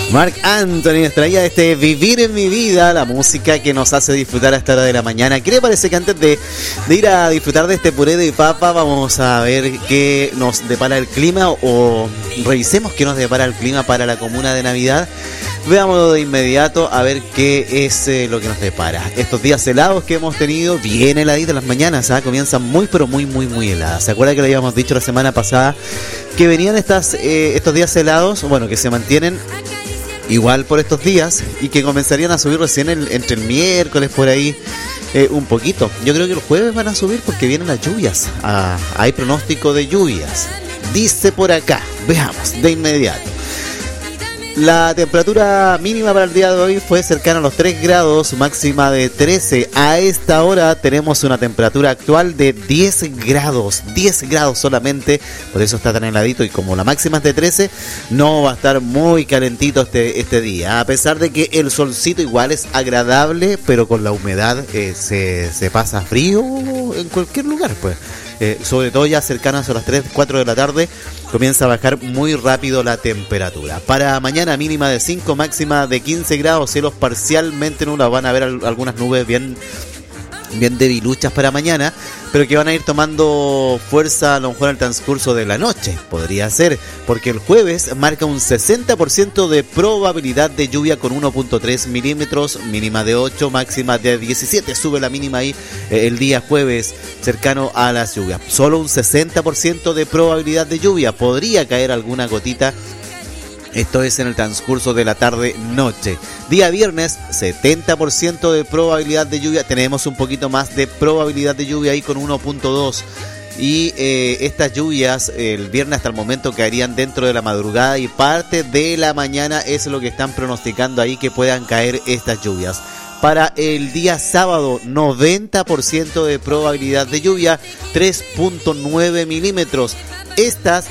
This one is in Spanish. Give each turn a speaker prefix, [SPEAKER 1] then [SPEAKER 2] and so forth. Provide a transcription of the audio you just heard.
[SPEAKER 1] Marc Anthony nos traía Vivir en mi vida, la música que nos hace disfrutar a esta hora de la mañana. ¿Qué le parece que antes de ir a disfrutar de este puré de papa, vamos a ver qué nos depara el clima, o revisemos qué nos depara el clima para la comuna de Navidad? Veámoslo de inmediato a ver qué es lo que nos depara. Estos días helados que hemos tenido, bien heladitas las mañanas, comienzan muy pero muy heladas. ¿Se acuerda que lo habíamos dicho la semana pasada? Que venían estos días helados, bueno, que se mantienen igual por estos días y que comenzarían a subir recién entre el miércoles por ahí, un poquito. Yo creo que el jueves van a subir porque vienen las lluvias. Hay pronóstico de lluvias. Dice por acá, veamos de inmediato. La temperatura mínima para el día de hoy fue cercana a los 3 grados, máxima de 13. A esta hora tenemos una temperatura actual de 10 grados solamente, por eso está tan heladito, y como la máxima es de 13, no va a estar muy calentito este día, a pesar de que el solcito igual es agradable, pero con la humedad se pasa frío en cualquier lugar, pues. Sobre todo ya cercanas a las 3, 4 de la tarde comienza a bajar muy rápido la temperatura. Para mañana mínima de 5, máxima de 15 grados, cielos parcialmente nublados. Van a haber algunas nubes bien debiluchas para mañana, pero que van a ir tomando fuerza a lo mejor al transcurso de la noche. Podría ser, porque el jueves marca un 60% de probabilidad de lluvia con 1.3 milímetros, mínima de 8, máxima de 17. Sube la mínima ahí el día jueves, cercano a las lluvias. Solo un 60% de probabilidad de lluvia. Podría caer alguna gotita. Esto es en el transcurso de la tarde-noche. Día viernes, 70% de probabilidad de lluvia. Tenemos un poquito más de probabilidad de lluvia ahí con 1.2. Y estas lluvias el viernes hasta el momento caerían dentro de la madrugada y parte de la mañana. Es lo que están pronosticando ahí, que puedan caer estas lluvias. Para el día sábado, 90% de probabilidad de lluvia, 3.9 milímetros. Estas